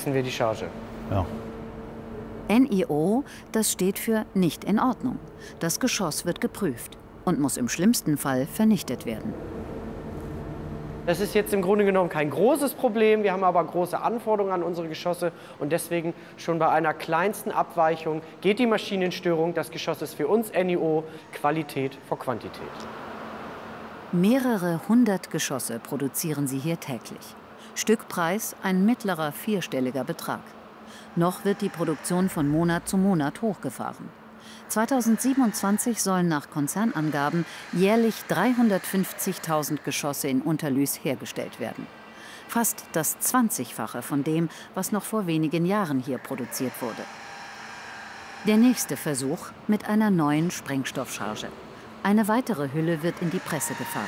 messen wir die Charge. Ja. NIO, das steht für nicht in Ordnung. Das Geschoss wird geprüft und muss im schlimmsten Fall vernichtet werden. Das ist jetzt im Grunde genommen kein großes Problem. Wir haben aber große Anforderungen an unsere Geschosse. Und deswegen schon bei einer kleinsten Abweichung geht die Maschine in Störung. Das Geschoss ist für uns NIO Qualität vor Quantität. Mehrere hundert Geschosse produzieren sie hier täglich. Stückpreis ein mittlerer vierstelliger Betrag. Noch wird die Produktion von Monat zu Monat hochgefahren. 2027 sollen nach Konzernangaben jährlich 350.000 Geschosse in Unterlüß hergestellt werden. Fast das 20-fache von dem, was noch vor wenigen Jahren hier produziert wurde. Der nächste Versuch mit einer neuen Sprengstoffcharge. Eine weitere Hülle wird in die Presse gefahren.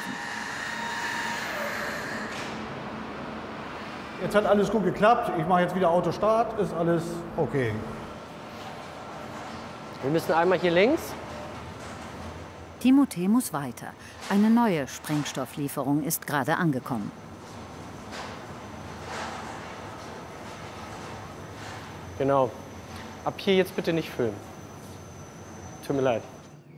Jetzt hat alles gut geklappt. Ich mache jetzt wieder Autostart. Ist alles okay. Wir müssen einmal hier links. Timothée muss weiter. Eine neue Sprengstofflieferung ist gerade angekommen. Genau. Ab hier jetzt bitte nicht filmen. Tut mir leid.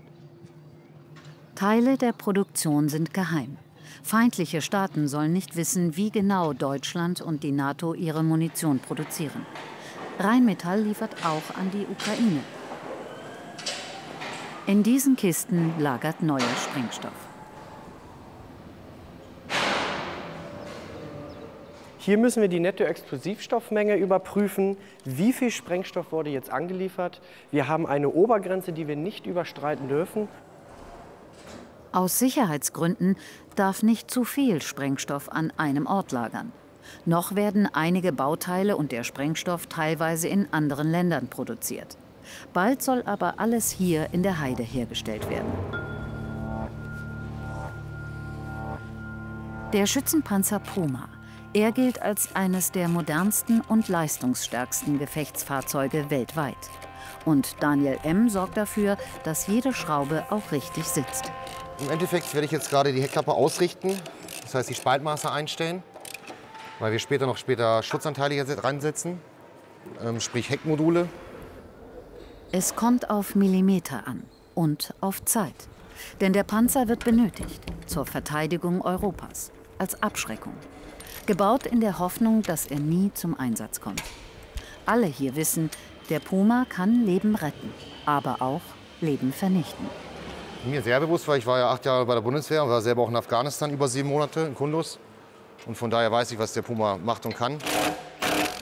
Teile der Produktion sind geheim. Feindliche Staaten sollen nicht wissen, wie genau Deutschland und die NATO ihre Munition produzieren. Rheinmetall liefert auch an die Ukraine. In diesen Kisten lagert neuer Sprengstoff. Hier müssen wir die Nettoexplosivstoffmenge überprüfen. Wie viel Sprengstoff wurde jetzt angeliefert? Wir haben eine Obergrenze, die wir nicht überschreiten dürfen. Aus Sicherheitsgründen darf nicht zu viel Sprengstoff an einem Ort lagern. Noch werden einige Bauteile und der Sprengstoff teilweise in anderen Ländern produziert. Bald soll aber alles hier in der Heide hergestellt werden. Der Schützenpanzer Puma. Er gilt als eines der modernsten und leistungsstärksten Gefechtsfahrzeuge weltweit. Und Daniel M. sorgt dafür, dass jede Schraube auch richtig sitzt. Im Endeffekt werde ich jetzt gerade die Heckklappe ausrichten, das heißt die Spaltmaße einstellen, weil wir später Schutzanteile hier reinsetzen, sprich Heckmodule. Es kommt auf Millimeter an und auf Zeit. Denn der Panzer wird benötigt zur Verteidigung Europas, als Abschreckung. Gebaut in der Hoffnung, dass er nie zum Einsatz kommt. Alle hier wissen, der Puma kann Leben retten, aber auch Leben vernichten. Mir sehr bewusst, weil ich war ja 8 Jahre bei der Bundeswehr und war selber auch in Afghanistan über 7 Monate in Kunduz. Und von daher weiß ich, was der Puma macht und kann.